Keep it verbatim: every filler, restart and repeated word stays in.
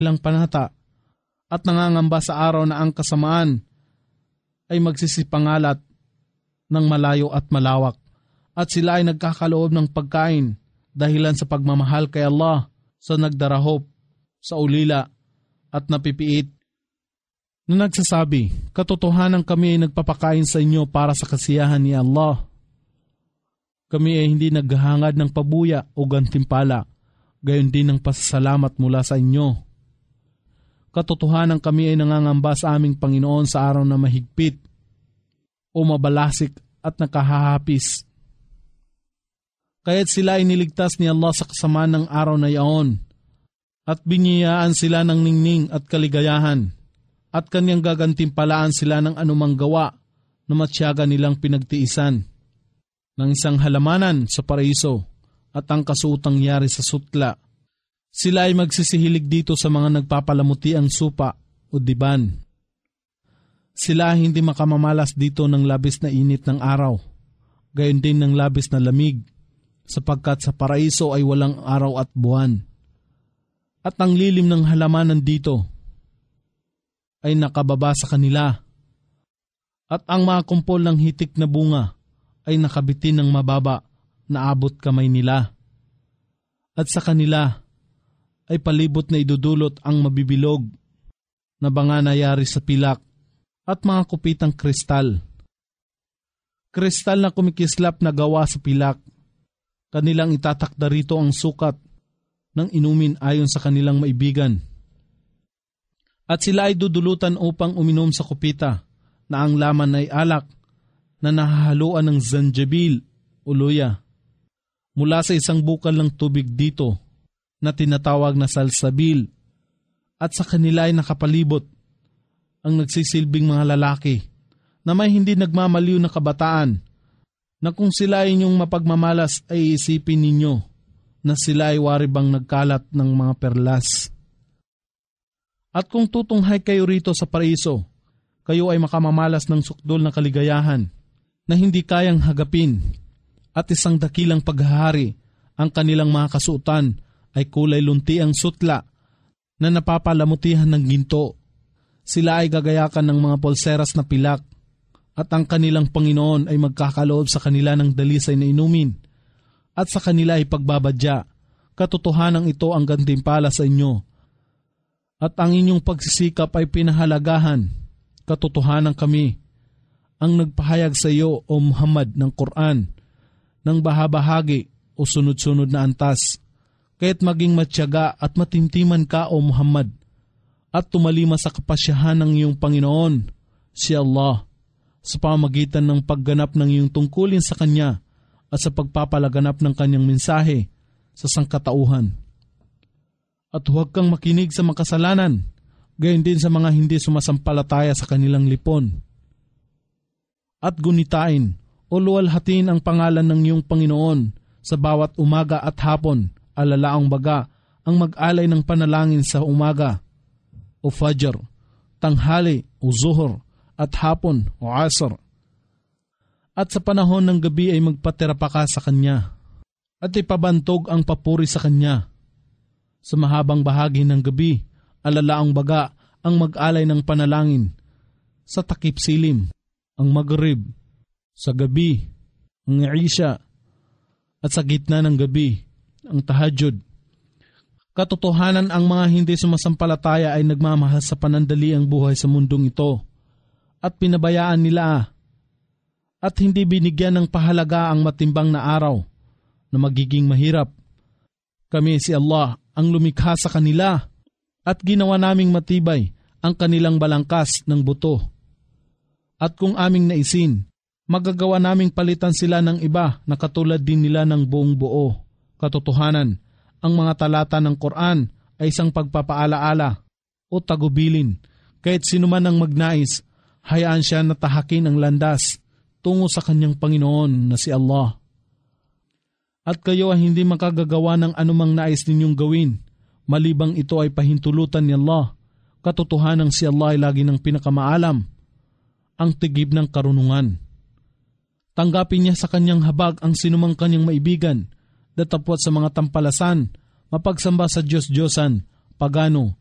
ilang panata at nangangamba sa araw na ang kasamaan ay magsisipangalat ng malayo at malawak at sila ay nagkakaloob ng pagkain dahilan sa pagmamahal kay Allah sa nagdarahop, sa ulila at napipiit na nagsasabi, katotohanan kami ay nagpapakain sa inyo para sa kasiyahan ni Allah. Kami ay hindi naghahangad ng pabuya o gantimpala, gayon din ng pasasalamat mula sa inyo. Katotohanan kami ay nangangamba sa aming Panginoon sa araw na mahigpit o mabalasik at nakahahapis. Kaya't sila ay niligtas ni Allah sa kasamaan ng araw na yaon at binyayaan sila ng ningning at kaligayahan at kanyang gagantimpalaan sila ng anumang gawa na matsyaga nilang pinagtiisan ng isang halamanan sa paraiso at ang kasuotang yari sa sutla. Sila ay magsisihilig dito sa mga nagpapalamuti ang supa o diban. Sila ay hindi makamamalas dito ng labis na init ng araw, gayon din ng labis na lamig, sapagkat sa paraiso ay walang araw at buwan. At ang lilim ng halamanan dito ay nakababa sa kanila, at ang mga kumpol ng hitik na bunga ay nakabitin ng mababa na abot kamay nila. At sa kanila ay palibot na idudulot ang mabibilog na banga na yari sa pilak at mga kupitang kristal. Kristal na kumikislap na gawa sa pilak. Kanilang itatakda rito ang sukat ng inumin ayon sa kanilang maibigan. At sila ay dudulutan upang uminom sa kupita na ang laman ay alak na nahahaluan ng zanjabil o luya mula sa isang bukal ng tubig dito na tinatawag na salsabil, at sa kanila ay nakapalibot ang nagsisilbing mga lalaki na may hindi nagmamaliw na kabataan na kung sila ay inyong mapagmamalas ay isipin ninyo na sila ay waribang nagkalat ng mga perlas. At kung tutunghay kayo rito sa paraiso, kayo ay makamamalas ng sukdol na kaligayahan na hindi kayang hagapin, at isang dakilang paghahari ang kanilang mga kasuotan ay kulay lunti ang sutla na napapalamutihan ng ginto. Sila ay gagayakan ng mga polseras na pilak, at ang kanilang Panginoon ay magkakaloob sa kanila ng dalisay na inumin, at sa kanila ay pagbabadya. Katotohanan ito ang gantimpala sa inyo, at ang inyong pagsisikap ay pinahalagahan. Katotohanan kami ang nagpahayag sa iyo, O Muhammad, ng Quran, ng bahabahagi o sunod-sunod na antas. Kaya't maging matyaga at matintiman ka, O Muhammad, at tumalima sa kapasyahan ng iyong Panginoon, si Allah, sa pamagitan ng pagganap ng iyong tungkulin sa Kanya at sa pagpapalaganap ng Kanyang mensahe sa sangkatauhan. At huwag kang makinig sa makasalanan, gayon din sa mga hindi sumasampalataya sa kanilang lipon. At gunitain o luwalhatin ang pangalan ng iyong Panginoon sa bawat umaga at hapon, alalaang baga ang mag-alay ng panalangin sa umaga o fajr, tanghali o zuhur, at hapon o asr. At sa panahon ng gabi ay magpatirapa ka sa Kanya at ipabantog ang papuri sa Kanya. Sa mahabang bahagi ng gabi, alalaang baga ang mag-alay ng panalangin. Sa takip silim, ang Maghrib. Sa gabi, ang Isha. At sa gitna ng gabi, ang Tahajjud. Katotohanan ang mga hindi sumasampalataya ay nagmamahal sa panandali ang buhay sa mundong ito at pinabayaan nila at hindi binigyan ng pahalaga ang matimbang na araw na magiging mahirap. Kami si Allah ang lumikha sa kanila at ginawa naming matibay ang kanilang balangkas ng buto. At kung aming naisin, magagawa naming palitan sila ng iba na katulad din nila ng buong buo. Katotohanan, ang mga talata ng Quran ay isang pagpapaalaala o tagubilin. Kahit sino man ang magnais, hayaan siya na tahakin ang landas tungo sa kanyang Panginoon na si Allah. At kayo ay hindi makagagawa ng anumang nais ninyong gawin, malibang ito ay pahintulutan ni Allah. Katotohanan si Allah ay lagi ng pinakamaalam, ang tigib ng karunungan. Tanggapin niya sa kanyang habag ang sinumang kanyang maibigan, datapwat sa mga tampalasan, mapagsamba sa Diyos-Diyosan, pagano,